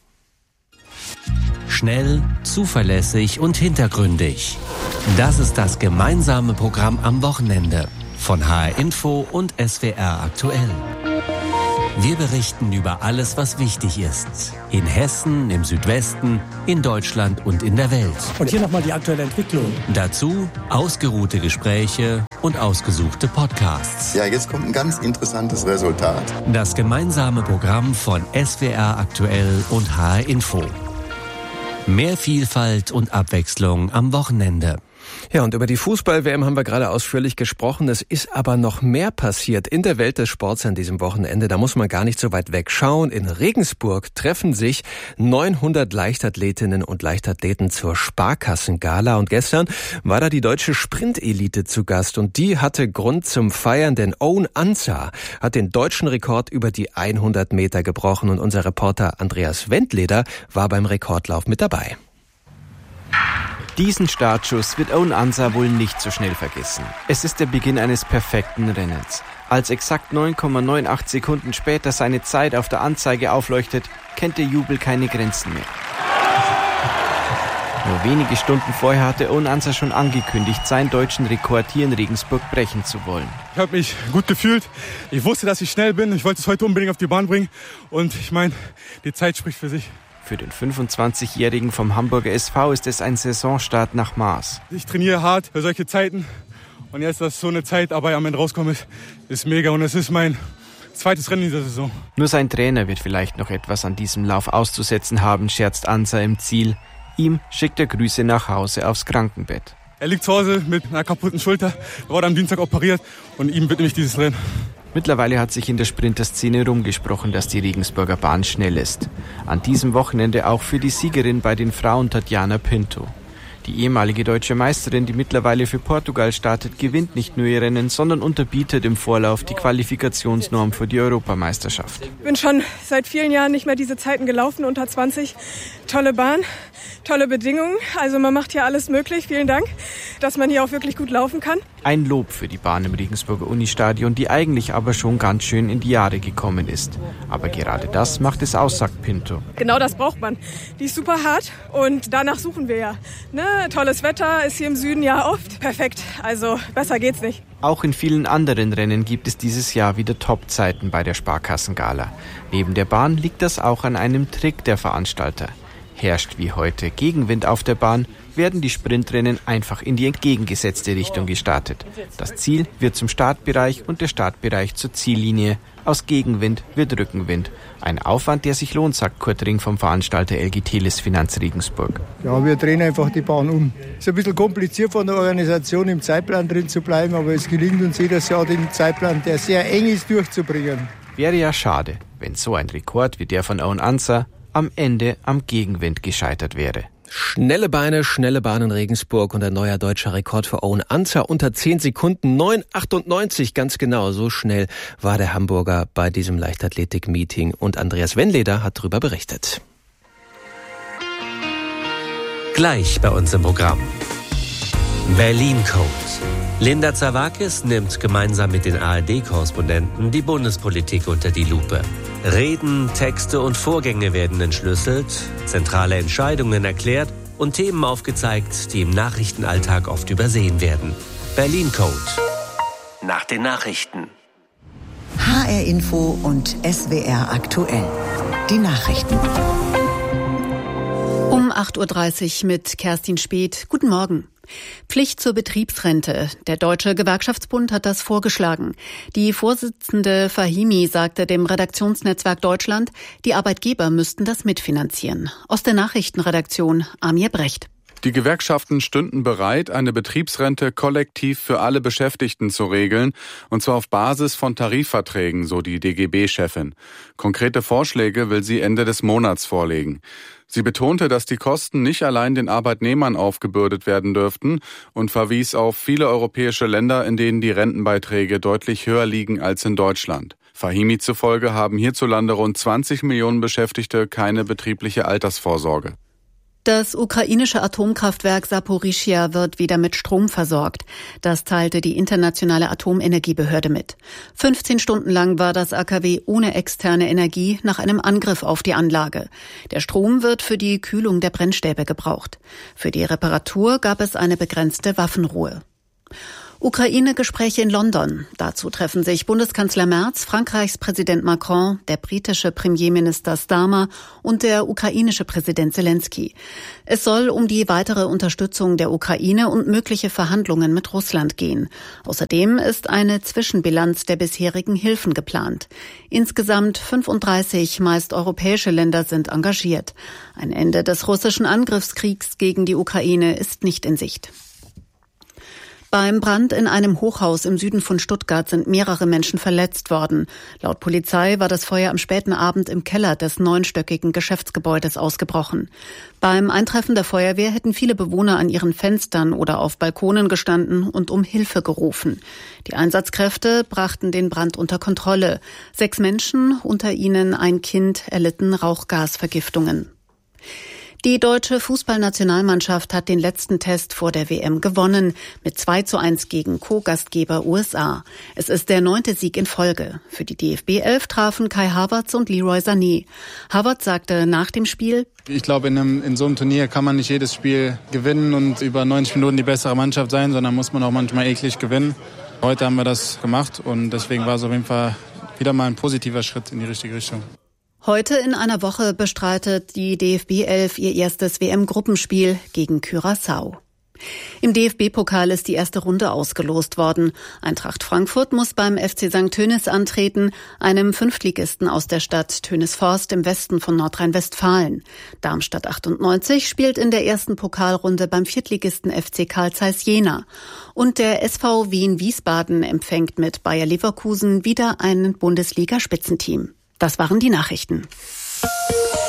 Schnell, zuverlässig und hintergründig. Das ist das gemeinsame Programm am Wochenende von H R Info und S W R aktuell. Wir berichten über alles, was wichtig ist. In Hessen, im Südwesten, in Deutschland und in der Welt. Und hier nochmal die aktuelle Entwicklung. Dazu ausgeruhte Gespräche und ausgesuchte Podcasts. Ja, jetzt kommt ein ganz interessantes Resultat. Das gemeinsame Programm von S W R aktuell und H R Info. Mehr Vielfalt und Abwechslung am Wochenende. Ja, und über die Fußball-W M haben wir gerade ausführlich gesprochen. Es ist aber noch mehr passiert in der Welt des Sports an diesem Wochenende. Da muss man gar nicht so weit wegschauen. In Regensburg treffen sich neunhundert Leichtathletinnen und Leichtathleten zur Sparkassengala. Und gestern war da die deutsche Sprintelite zu Gast. Und die hatte Grund zum Feiern, denn Owen Ansah hat den deutschen Rekord über die hundert Meter gebrochen. Und unser Reporter Andreas Wendleder war beim Rekordlauf mit dabei. Diesen Startschuss wird Owen Ansah wohl nicht so schnell vergessen. Es ist der Beginn eines perfekten Rennens. Als exakt neun Komma achtundneunzig Sekunden später seine Zeit auf der Anzeige aufleuchtet, kennt der Jubel keine Grenzen mehr. Nur wenige Stunden vorher hatte Owen Ansah schon angekündigt, seinen deutschen Rekord hier in Regensburg brechen zu wollen. Ich habe mich gut gefühlt. Ich wusste, dass ich schnell bin. Ich wollte es heute unbedingt auf die Bahn bringen. Und ich meine, die Zeit spricht für sich. Für den fünfundzwanzigjährigen vom Hamburger S V ist es ein Saisonstart nach Maß. Ich trainiere hart für solche Zeiten und jetzt, dass so eine Zeit dabei am Ende rauskommt, ist, ist mega und es ist mein zweites Rennen dieser Saison. Nur sein Trainer wird vielleicht noch etwas an diesem Lauf auszusetzen haben, scherzt Ansah im Ziel. Ihm schickt er Grüße nach Hause aufs Krankenbett. Er liegt zu Hause mit einer kaputten Schulter, er wurde am Dienstag operiert und ihm widme ich dieses Rennen. Mittlerweile hat sich in der Sprinterszene rumgesprochen, dass die Regensburger Bahn schnell ist. An diesem Wochenende auch für die Siegerin bei den Frauen Tatjana Pinto. Die ehemalige deutsche Meisterin, die mittlerweile für Portugal startet, gewinnt nicht nur ihr Rennen, sondern unterbietet im Vorlauf die Qualifikationsnorm für die Europameisterschaft. Ich bin schon seit vielen Jahren nicht mehr diese Zeiten gelaufen, unter zwanzig. Tolle Bahn, tolle Bedingungen. Also man macht hier alles möglich. Vielen Dank, dass man hier auch wirklich gut laufen kann. Ein Lob für die Bahn im Regensburger Unistadion, die eigentlich aber schon ganz schön in die Jahre gekommen ist. Aber gerade das macht es aus, sagt Pinto. Genau das braucht man. Die ist super hart und danach suchen wir ja. Ne? Tolles Wetter ist hier im Süden ja oft. Perfekt, also besser geht's nicht. Auch in vielen anderen Rennen gibt es dieses Jahr wieder Top-Zeiten bei der Sparkassengala. Neben der Bahn liegt das auch an einem Trick der Veranstalter. Herrscht wie heute Gegenwind auf der Bahn, werden die Sprintrennen einfach in die entgegengesetzte Richtung gestartet. Das Ziel wird zum Startbereich und der Startbereich zur Ziellinie. Aus Gegenwind wird Rückenwind. Ein Aufwand, der sich lohnt, sagt Kurt Ring vom Veranstalter L G Teles Finanz Regensburg. Ja, wir drehen einfach die Bahn um. Es ist ein bisschen kompliziert von der Organisation im Zeitplan drin zu bleiben, aber es gelingt uns jedes Jahr, den Zeitplan, der sehr eng ist, durchzubringen. Wäre ja schade, wenn so ein Rekord wie der von Owen Ansah am Ende am Gegenwind gescheitert wäre. Schnelle Beine, schnelle Bahn in Regensburg und ein neuer deutscher Rekord für Owen Ansah unter zehn Sekunden, neun achtundneunzig, ganz genau, so schnell war der Hamburger bei diesem Leichtathletik-Meeting und Andreas Wennleder hat darüber berichtet. Gleich bei uns im Programm. Berlin Code. Linda Zerwakis nimmt gemeinsam mit den A R D-Korrespondenten die Bundespolitik unter die Lupe. Reden, Texte und Vorgänge werden entschlüsselt, zentrale Entscheidungen erklärt und Themen aufgezeigt, die im Nachrichtenalltag oft übersehen werden. Berlin Code. Nach den Nachrichten. H R Info und S W R aktuell. Die Nachrichten. Um acht Uhr dreißig mit Kerstin Speth. Guten Morgen. Pflicht zur Betriebsrente. Der Deutsche Gewerkschaftsbund hat das vorgeschlagen. Die Vorsitzende Fahimi sagte dem Redaktionsnetzwerk Deutschland, die Arbeitgeber müssten das mitfinanzieren. Aus der Nachrichtenredaktion Amir Brecht. Die Gewerkschaften stünden bereit, eine Betriebsrente kollektiv für alle Beschäftigten zu regeln, und zwar auf Basis von Tarifverträgen, so die D G B-Chefin. Konkrete Vorschläge will sie Ende des Monats vorlegen. Sie betonte, dass die Kosten nicht allein den Arbeitnehmern aufgebürdet werden dürften und verwies auf viele europäische Länder, in denen die Rentenbeiträge deutlich höher liegen als in Deutschland. Fahimi zufolge haben hierzulande rund zwanzig Millionen Beschäftigte keine betriebliche Altersvorsorge. Das ukrainische Atomkraftwerk Saporischschja wird wieder mit Strom versorgt. Das teilte die Internationale Atomenergiebehörde mit. fünfzehn Stunden lang war das A K W ohne externe Energie nach einem Angriff auf die Anlage. Der Strom wird für die Kühlung der Brennstäbe gebraucht. Für die Reparatur gab es eine begrenzte Waffenruhe. Ukraine-Gespräche in London. Dazu treffen sich Bundeskanzler Merz, Frankreichs Präsident Macron, der britische Premierminister Starmer und der ukrainische Präsident Zelensky. Es soll um die weitere Unterstützung der Ukraine und mögliche Verhandlungen mit Russland gehen. Außerdem ist eine Zwischenbilanz der bisherigen Hilfen geplant. Insgesamt fünfunddreißig meist europäische Länder sind engagiert. Ein Ende des russischen Angriffskriegs gegen die Ukraine ist nicht in Sicht. Beim Brand in einem Hochhaus im Süden von Stuttgart sind mehrere Menschen verletzt worden. Laut Polizei war das Feuer am späten Abend im Keller des neunstöckigen Geschäftsgebäudes ausgebrochen. Beim Eintreffen der Feuerwehr hätten viele Bewohner an ihren Fenstern oder auf Balkonen gestanden und um Hilfe gerufen. Die Einsatzkräfte brachten den Brand unter Kontrolle. Sechs Menschen, unter ihnen ein Kind, erlitten Rauchgasvergiftungen. Die deutsche Fußballnationalmannschaft hat den letzten Test vor der W M gewonnen, mit zwei zu eins gegen Co-Gastgeber U S A. Es ist der neunte Sieg in Folge. Für die D F B elf trafen Kai Havertz und Leroy Sané. Havertz sagte nach dem Spiel: Ich glaube, in, einem, in so einem Turnier kann man nicht jedes Spiel gewinnen und über neunzig Minuten die bessere Mannschaft sein, sondern muss man auch manchmal eklig gewinnen. Heute haben wir das gemacht und deswegen war es auf jeden Fall wieder mal ein positiver Schritt in die richtige Richtung. Heute in einer Woche bestreitet die D F B elf ihr erstes W M-Gruppenspiel gegen Curaçao. Im D F B-Pokal ist die erste Runde ausgelost worden. Eintracht Frankfurt muss beim F C Sankt Tönis antreten, einem Fünftligisten aus der Stadt Tönisforst im Westen von Nordrhein-Westfalen. Darmstadt achtundneunzig spielt in der ersten Pokalrunde beim Viertligisten F C Carl Zeiss Jena. Und der S V Wien Wiesbaden empfängt mit Bayer Leverkusen wieder ein Bundesliga-Spitzenteam. Das waren die Nachrichten. Das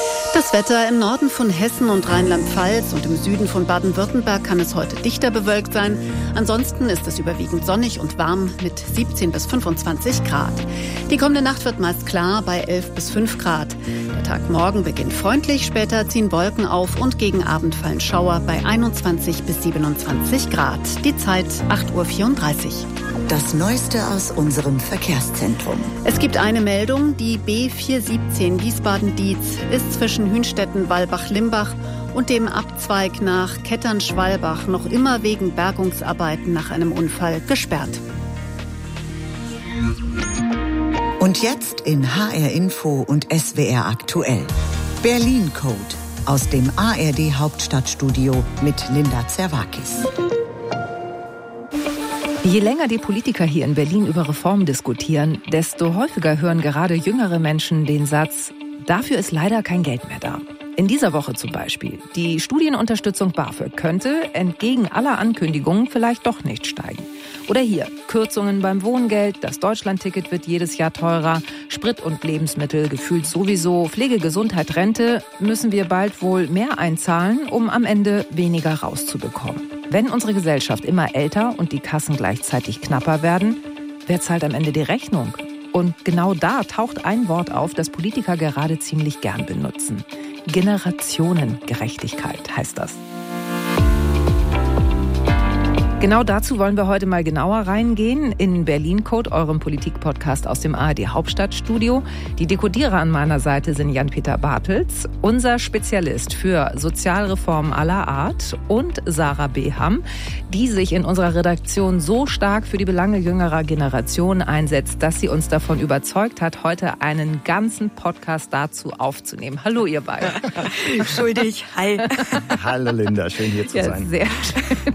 Das Wetter: Im Norden von Hessen und Rheinland-Pfalz und im Süden von Baden-Württemberg kann es heute dichter bewölkt sein. Ansonsten ist es überwiegend sonnig und warm mit siebzehn bis fünfundzwanzig Grad. Die kommende Nacht wird meist klar bei elf bis fünf Grad. Der Tag morgen beginnt freundlich, später ziehen Wolken auf und gegen Abend fallen Schauer bei einundzwanzig bis siebenundzwanzig Grad. Die Zeit acht Uhr vierunddreißig. Das Neueste aus unserem Verkehrszentrum. Es gibt eine Meldung, die B vier siebzehn Wiesbaden-Dietz ist zwischen Hünstetten-Walbach-Limbach und dem Abzweig nach Kettern-Schwalbach noch immer wegen Bergungsarbeiten nach einem Unfall gesperrt. Und jetzt in H R Info und S W R aktuell. Berlin Code aus dem A R D Hauptstadtstudio mit Linda Zerwakis. Je länger die Politiker hier in Berlin über Reformen diskutieren, desto häufiger hören gerade jüngere Menschen den Satz: Dafür ist leider kein Geld mehr da. In dieser Woche zum Beispiel. Die Studienunterstützung BAföG könnte entgegen aller Ankündigungen vielleicht doch nicht steigen. Oder hier, Kürzungen beim Wohngeld, das Deutschlandticket wird jedes Jahr teurer, Sprit und Lebensmittel gefühlt sowieso, Pflege, Gesundheit, Rente, müssen wir bald wohl mehr einzahlen, um am Ende weniger rauszubekommen. Wenn unsere Gesellschaft immer älter und die Kassen gleichzeitig knapper werden, wer zahlt am Ende die Rechnung? Und genau da taucht ein Wort auf, das Politiker gerade ziemlich gern benutzen. Generationengerechtigkeit heißt das. Genau dazu wollen wir heute mal genauer reingehen in Berlin Code, eurem Politik-Podcast aus dem A R D Hauptstadtstudio. Die Dekodierer an meiner Seite sind Jan-Peter Bartels, unser Spezialist für Sozialreformen aller Art, und Sarah Beham, die sich in unserer Redaktion so stark für die Belange jüngerer Generationen einsetzt, dass sie uns davon überzeugt hat, heute einen ganzen Podcast dazu aufzunehmen. Hallo ihr beiden. Schuldig, hi. Hallo Linda, schön hier zu ja, sein. Sehr schön.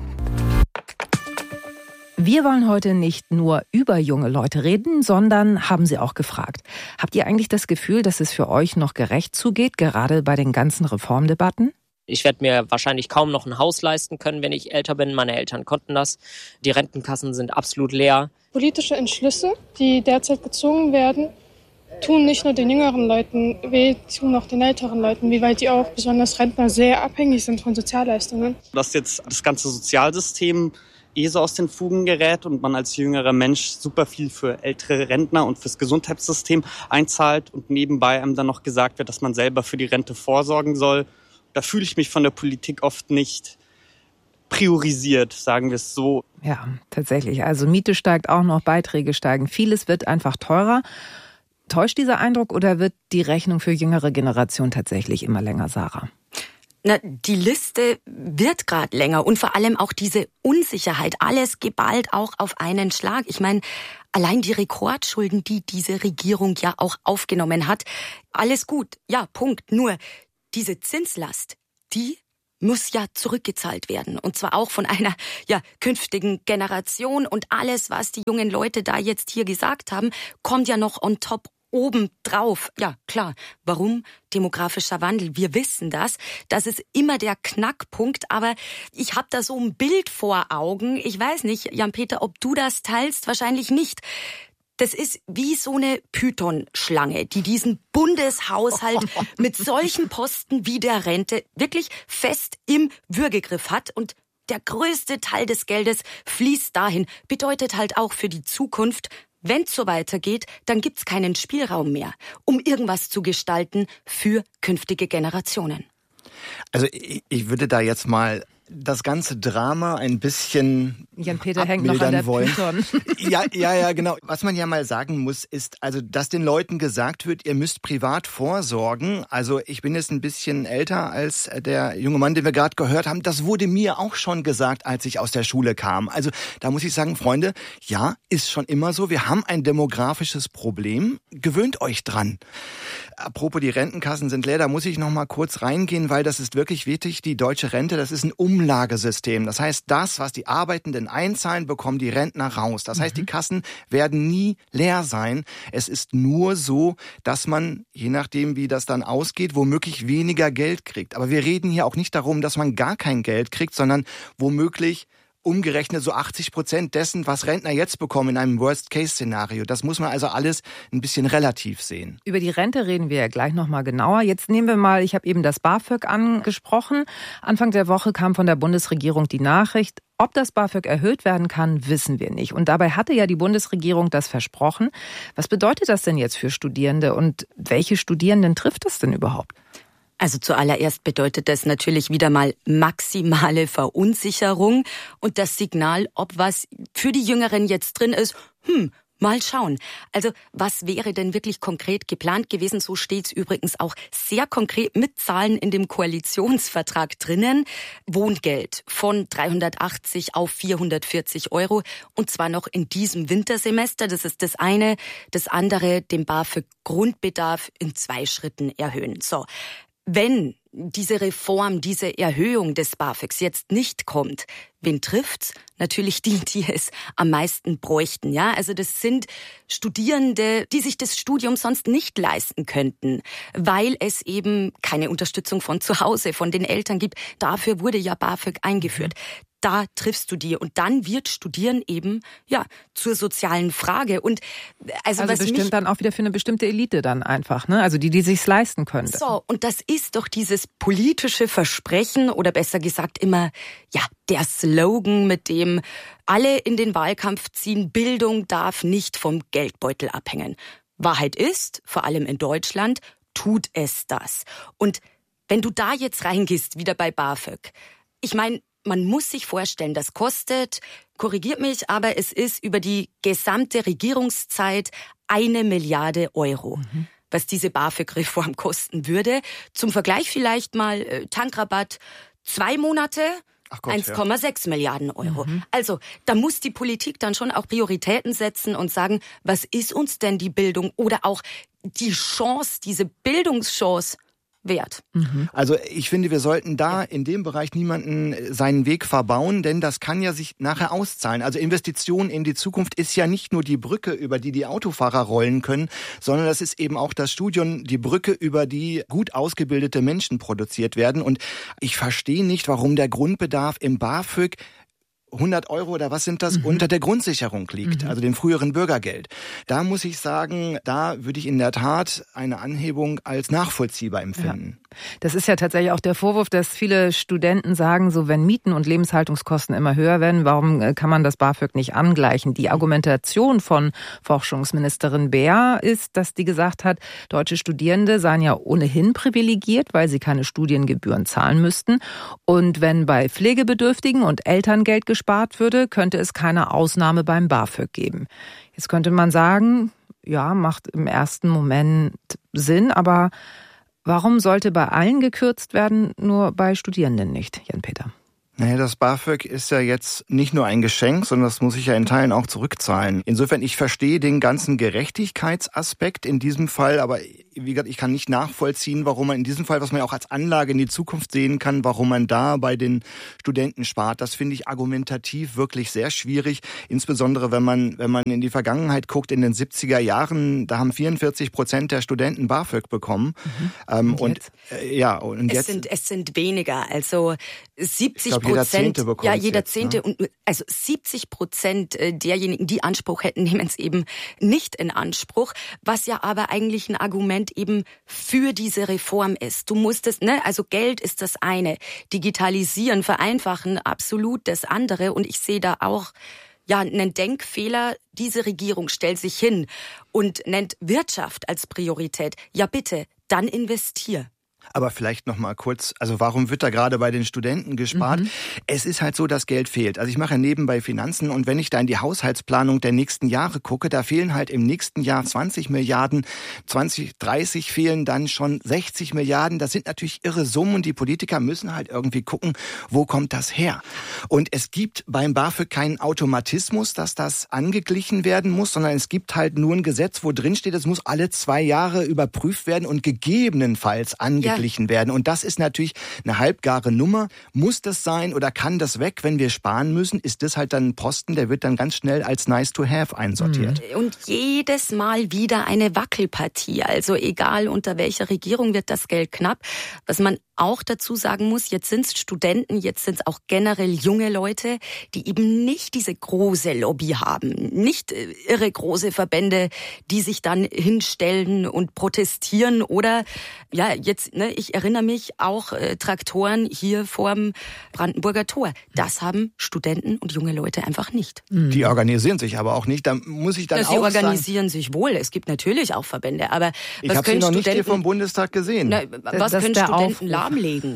Wir wollen heute nicht nur über junge Leute reden, sondern haben sie auch gefragt. Habt ihr eigentlich das Gefühl, dass es für euch noch gerecht zugeht, gerade bei den ganzen Reformdebatten? Ich werde mir wahrscheinlich kaum noch ein Haus leisten können, wenn ich älter bin. Meine Eltern konnten das. Die Rentenkassen sind absolut leer. Politische Entschlüsse, die derzeit gezogen werden, tun nicht nur den jüngeren Leuten weh, tun auch den älteren Leuten weh, weil die auch, besonders Rentner, sehr abhängig sind von Sozialleistungen. Dass jetzt das ganze Sozialsystem eh so aus den Fugen gerät und man als jüngerer Mensch super viel für ältere Rentner und fürs Gesundheitssystem einzahlt und nebenbei einem dann noch gesagt wird, dass man selber für die Rente vorsorgen soll. Da fühle ich mich von der Politik oft nicht priorisiert, sagen wir es so. Ja, tatsächlich. Also Miete steigt auch noch, Beiträge steigen. Vieles wird einfach teurer. Täuscht dieser Eindruck oder wird die Rechnung für jüngere Generationen tatsächlich immer länger, Sarah? Na, die Liste wird gerade länger und vor allem auch diese Unsicherheit, alles geballt auch auf einen Schlag. Ich meine, allein die Rekordschulden, die diese Regierung ja auch aufgenommen hat, alles gut, ja, Punkt. Nur diese Zinslast, die muss ja zurückgezahlt werden, und zwar auch von einer ja künftigen Generation, und alles, was die jungen Leute da jetzt hier gesagt haben, kommt ja noch on top obendrauf. Ja, klar. Warum? Demografischer Wandel. Wir wissen das. Das ist immer der Knackpunkt. Aber ich habe da so ein Bild vor Augen. Ich weiß nicht, Jan-Peter, ob du das teilst. Wahrscheinlich nicht. Das ist wie so eine Python-Schlange, die diesen Bundeshaushalt mit solchen Posten wie der Rente wirklich fest im Würgegriff hat. Und der größte Teil des Geldes fließt dahin. Bedeutet halt auch für die Zukunft, wenn es so weitergeht, dann gibt's keinen Spielraum mehr, um irgendwas zu gestalten für künftige Generationen. Also ich, ich würde da jetzt mal das ganze Drama ein bisschen Jan-Peter hängt noch an der Python. Ja, ja, ja, genau. Was man ja mal sagen muss, ist, also, dass den Leuten gesagt wird, ihr müsst privat vorsorgen. Also ich bin jetzt ein bisschen älter als der junge Mann, den wir gerade gehört haben. Das wurde mir auch schon gesagt, als ich aus der Schule kam. Also da muss ich sagen, Freunde, ja, ist schon immer so. Wir haben ein demografisches Problem. Gewöhnt euch dran. Apropos, die Rentenkassen sind leer, da muss ich noch mal kurz reingehen, weil das ist wirklich wichtig. Die deutsche Rente, das ist ein Umlagesystem. Das heißt, das, was die Arbeitenden einzahlen, bekommen die Rentner raus. Das heißt, die Kassen werden nie leer sein. Es ist nur so, dass man, je nachdem, wie das dann ausgeht, womöglich weniger Geld kriegt. Aber wir reden hier auch nicht darum, dass man gar kein Geld kriegt, sondern womöglich umgerechnet so achtzig Prozent dessen, was Rentner jetzt bekommen in einem Worst-Case-Szenario. Das muss man also alles ein bisschen relativ sehen. Über die Rente reden wir ja gleich nochmal genauer. Jetzt nehmen wir mal, ich habe eben das BAföG angesprochen. Anfang der Woche kam von der Bundesregierung die Nachricht, ob das BAföG erhöht werden kann, wissen wir nicht. Und dabei hatte ja die Bundesregierung das versprochen. Was bedeutet das denn jetzt für Studierende und welche Studierenden trifft das denn überhaupt? Also zuallererst bedeutet das natürlich wieder mal maximale Verunsicherung und das Signal, ob was für die Jüngeren jetzt drin ist, hm, mal schauen. Also was wäre denn wirklich konkret geplant gewesen? So steht's übrigens auch sehr konkret mit Zahlen in dem Koalitionsvertrag drinnen. Wohngeld von dreihundertachtzig auf vierhundertvierzig Euro und zwar noch in diesem Wintersemester. Das ist das eine. Das andere, den BAföG-Grundbedarf in zwei Schritten erhöhen. So. Wenn diese Reform, diese Erhöhung des BAföGs jetzt nicht kommt, wen trifft's? Natürlich die, die es am meisten bräuchten, ja? Also das sind Studierende, die sich das Studium sonst nicht leisten könnten, weil es eben keine Unterstützung von zu Hause, von den Eltern gibt. Dafür wurde ja BAföG eingeführt. Da triffst du die und dann wird Studieren eben ja zur sozialen Frage und also, also was bestimmt mich dann auch wieder für eine bestimmte Elite dann einfach, ne? Also die, die sich's leisten können. So, und das ist doch dieses politische Versprechen oder besser gesagt immer ja der Slogan, mit dem alle in den Wahlkampf ziehen: Bildung darf nicht vom Geldbeutel abhängen. Wahrheit ist, vor allem in Deutschland tut es das. Und wenn du da jetzt reingehst, wieder bei BAföG, ich meine, man muss sich vorstellen, das kostet, korrigiert mich, aber es ist über die gesamte Regierungszeit eine Milliarde Euro, mhm. was diese BAföG-Reform kosten würde. Zum Vergleich vielleicht mal äh, Tankrabatt, zwei Monate, eins Komma sechs ja. Milliarden Euro. Mhm. Also da muss die Politik dann schon auch Prioritäten setzen und sagen, was ist uns denn die Bildung oder auch die Chance, diese Bildungschance wert. Also ich finde, wir sollten da in dem Bereich niemanden seinen Weg verbauen, denn das kann ja sich nachher auszahlen. Also Investition in die Zukunft ist ja nicht nur die Brücke, über die die Autofahrer rollen können, sondern das ist eben auch das Studium, die Brücke, über die gut ausgebildete Menschen produziert werden. Und ich verstehe nicht, warum der Grundbedarf im BAföG hundert Euro oder was sind das, mhm. unter der Grundsicherung liegt, mhm. also dem früheren Bürgergeld. Da muss ich sagen, da würde ich in der Tat eine Anhebung als nachvollziehbar empfinden. Ja. Das ist ja tatsächlich auch der Vorwurf, dass viele Studenten sagen, so wenn Mieten und Lebenshaltungskosten immer höher werden, warum kann man das BAföG nicht angleichen? Die Argumentation von Forschungsministerin Beer ist, dass die gesagt hat, deutsche Studierende seien ja ohnehin privilegiert, weil sie keine Studiengebühren zahlen müssten. Und wenn bei Pflegebedürftigen und Elterngeld gespart würde, könnte es keine Ausnahme beim BAföG geben. Jetzt könnte man sagen, ja, macht im ersten Moment Sinn, aber warum sollte bei allen gekürzt werden, nur bei Studierenden nicht, Jan-Peter? Naja, das BAföG ist ja jetzt nicht nur ein Geschenk, sondern das muss ich ja in Teilen auch zurückzahlen. Insofern, ich verstehe den ganzen Gerechtigkeitsaspekt in diesem Fall, aber wie gesagt, ich kann nicht nachvollziehen, warum man in diesem Fall, was man ja auch als Anlage in die Zukunft sehen kann, warum man da bei den Studenten spart. Das finde ich argumentativ wirklich sehr schwierig, insbesondere wenn man wenn man in die Vergangenheit guckt, in den siebziger Jahren, da haben vierundvierzig Prozent der Studenten BAföG bekommen. Mhm. Ähm, und, und äh, ja, und es jetzt sind es sind weniger, also siebzig Prozent. Jeder Zehnte bekommt ja, jeder jetzt, Zehnte ne? und also siebzig Prozent derjenigen, die Anspruch hätten, nehmen es eben nicht in Anspruch, was ja aber eigentlich ein Argument eben für diese Reform ist. Du musst es, ne, also Geld ist das eine, digitalisieren, vereinfachen, absolut das andere und ich sehe da auch ja einen Denkfehler. Diese Regierung stellt sich hin und nennt Wirtschaft als Priorität. Ja bitte, dann investier. Aber vielleicht noch mal kurz, also warum wird da gerade bei den Studenten gespart? Mhm. Es ist halt so, dass Geld fehlt. Also ich mache ja nebenbei Finanzen und wenn ich da in die Haushaltsplanung der nächsten Jahre gucke, da fehlen halt im nächsten Jahr zwanzig Milliarden, zwanzig dreißig fehlen dann schon sechzig Milliarden. Das sind natürlich irre Summen und die Politiker müssen halt irgendwie gucken, wo kommt das her? Und es gibt beim BAföG keinen Automatismus, dass das angeglichen werden muss, sondern es gibt halt nur ein Gesetz, wo drin steht, es muss alle zwei Jahre überprüft werden und gegebenenfalls angeglichen ausgeglichen ja. werden. Und das ist natürlich eine halbgare Nummer. Muss das sein oder kann das weg, wenn wir sparen müssen? Ist das halt dann ein Posten, der wird dann ganz schnell als nice to have einsortiert. Und jedes Mal wieder eine Wackelpartie. Also egal unter welcher Regierung wird das Geld knapp. Was man auch dazu sagen muss, jetzt sind es Studenten, jetzt sind es auch generell junge Leute, die eben nicht diese große Lobby haben, nicht irre große Verbände, die sich dann hinstellen und protestieren oder, ja, jetzt, ne, ich erinnere mich auch äh, Traktoren hier vorm Brandenburger Tor. Das haben Studenten und junge Leute einfach nicht. Die organisieren sich aber auch nicht, da muss ich dann ja, auch Sie organisieren sagen, sich wohl, es gibt natürlich auch Verbände, aber ich was habe sie können noch Studenten, nicht hier vom Bundestag gesehen. Na, was das können Studenten lahmlegen?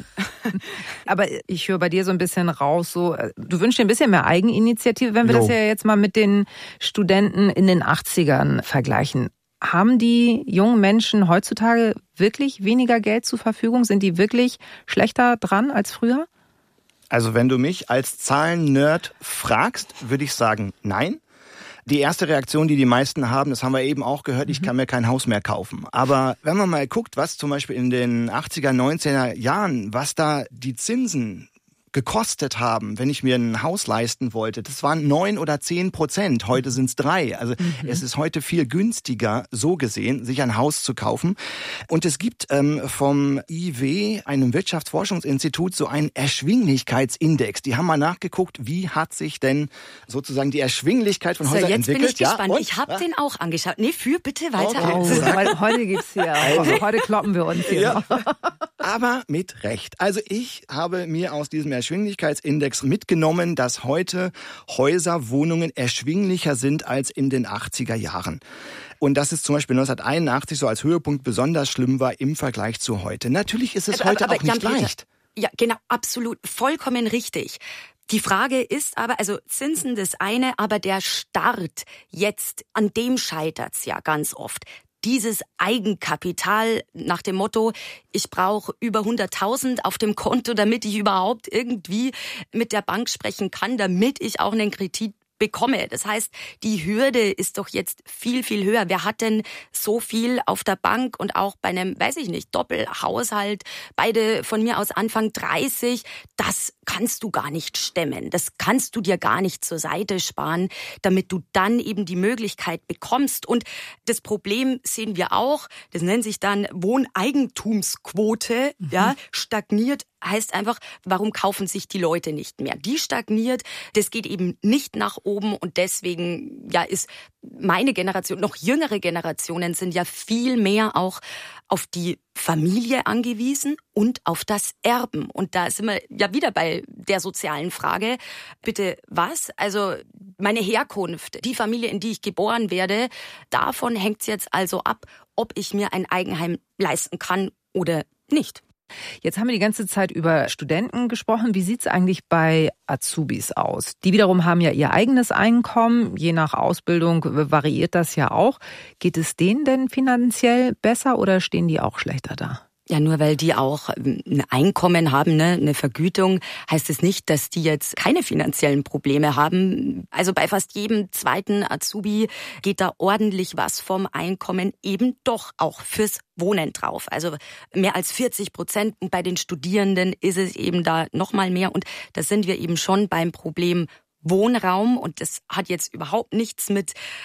Aber ich höre bei dir so ein bisschen raus, so du wünschst dir ein bisschen mehr Eigeninitiative, wenn wir jo. das ja jetzt mal mit den Studenten in den achtzigern vergleichen. Haben die jungen Menschen heutzutage wirklich weniger Geld zur Verfügung? Sind die wirklich schlechter dran als früher? Also wenn du mich als Zahlen-Nerd fragst, würde ich sagen, nein. Die erste Reaktion, die die meisten haben, das haben wir eben auch gehört, ich kann mir kein Haus mehr kaufen. Aber wenn man mal guckt, was zum Beispiel in den achtziger, neunzehner Jahren, was da die Zinsen gekostet haben, wenn ich mir ein Haus leisten wollte. Das waren neun oder zehn Prozent. Heute sind es drei. Also mhm. es ist heute viel günstiger, so gesehen, sich ein Haus zu kaufen. Und es gibt ähm, vom I W, einem Wirtschaftsforschungsinstitut, so einen Erschwinglichkeitsindex. Die haben mal nachgeguckt, wie hat sich denn sozusagen die Erschwinglichkeit von so, Häusern jetzt entwickelt. Bin ich gespannt. Ja, ich habe den auch angeschaut. Nee, führ bitte weiter okay. aus. Oh, weil heute gibt's hier, also. heute kloppen wir uns hier ja. noch. Aber mit Recht. Also ich habe mir aus diesem Erschwinglichkeitsindex mitgenommen, dass heute Häuser, Wohnungen erschwinglicher sind als in den achtziger Jahren. Und dass es zum Beispiel neunzehnhunderteinundachtzig so als Höhepunkt besonders schlimm war im Vergleich zu heute. Natürlich ist es aber, heute aber, auch nicht Jan leicht. Ja, genau, absolut, vollkommen richtig. Die Frage ist aber, also Zinsen das eine, aber der Start jetzt, an dem scheitert's ja ganz oft. Dieses Eigenkapital nach dem Motto, ich brauche über hunderttausend auf dem Konto, damit ich überhaupt irgendwie mit der Bank sprechen kann, damit ich auch einen Kredit bekomme. Das heißt, die Hürde ist doch jetzt viel, viel höher. Wer hat denn so viel auf der Bank und auch bei einem, weiß ich nicht, Doppelhaushalt, beide von mir aus Anfang dreißig, das kannst du gar nicht stemmen. Das kannst du dir gar nicht zur Seite sparen, damit du dann eben die Möglichkeit bekommst. Und das Problem sehen wir auch, das nennt sich dann Wohneigentumsquote, mhm. ja, stagniert. Heißt einfach, warum kaufen sich die Leute nicht mehr? Die stagniert, das geht eben nicht nach oben und deswegen ja ist meine Generation, noch jüngere Generationen sind ja viel mehr auch auf die Familie angewiesen und auf das Erben. Und da sind wir ja wieder bei der sozialen Frage. Bitte was? Also meine Herkunft, die Familie, in die ich geboren werde, davon hängt es jetzt also ab, ob ich mir ein Eigenheim leisten kann oder nicht. Jetzt haben wir die ganze Zeit über Studenten gesprochen. Wie sieht's eigentlich bei Azubis aus? Die wiederum haben ja ihr eigenes Einkommen. Je nach Ausbildung variiert das ja auch. Geht es denen denn finanziell besser oder stehen die auch schlechter da? Ja, nur weil die auch ein Einkommen haben, ne, eine Vergütung, heißt es nicht, dass die jetzt keine finanziellen Probleme haben. Also bei fast jedem zweiten Azubi geht da ordentlich was vom Einkommen eben doch auch fürs Wohnen drauf. Also mehr als vierzig Prozent. Und bei den Studierenden ist es eben da noch mal mehr. Und da sind wir eben schon beim Problem Wohnraum und das hat jetzt überhaupt nichts mit